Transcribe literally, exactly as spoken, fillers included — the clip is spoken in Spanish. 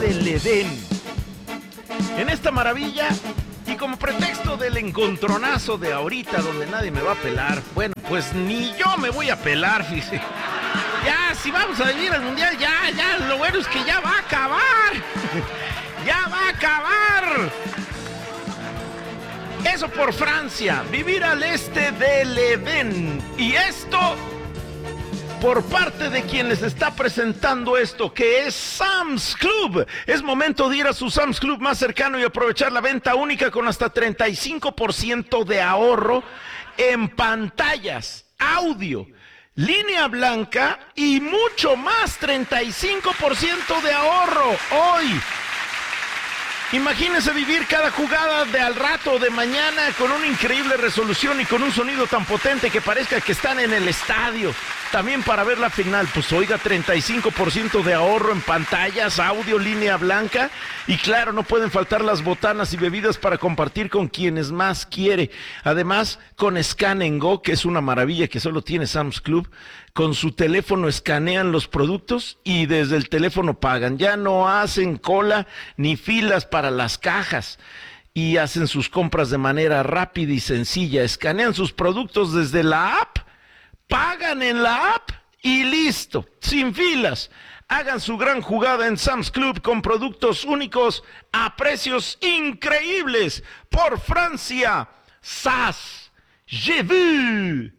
del Edén. En esta maravilla, y como pretexto del encontronazo de ahorita donde nadie me va a pelar, bueno, pues ni yo me voy a pelar, fíjese. Ya, si vamos a venir al Mundial, ya, ya, lo bueno es que ya va a acabar. Ya va a acabar. Eso por Francia, vivir al este del Edén. Y esto por parte de quien les está presentando esto, que es Sam's Club. Es momento de ir a su Sam's Club más cercano y aprovechar la venta única con hasta treinta y cinco por ciento de ahorro en pantallas, audio, línea blanca y mucho más. Treinta y cinco por ciento de ahorro hoy. Imagínense vivir cada jugada de al rato o de mañana con una increíble resolución y con un sonido tan potente que parezca que están en el estadio. También para ver la final, pues oiga, treinta y cinco por ciento de ahorro en pantallas, audio, línea blanca. Y claro, no pueden faltar las botanas y bebidas para compartir con quienes más quiere. Además, con Scan and Go, que es una maravilla que solo tiene Sam's Club, con su teléfono escanean los productos y desde el teléfono pagan. Ya no hacen cola ni filas para las cajas y hacen sus compras de manera rápida y sencilla. Escanean sus productos desde la app, pagan en la app y listo, sin filas. Hagan su gran jugada en Sam's Club con productos únicos a precios increíbles. Por Francia, S A S, j'ai vu.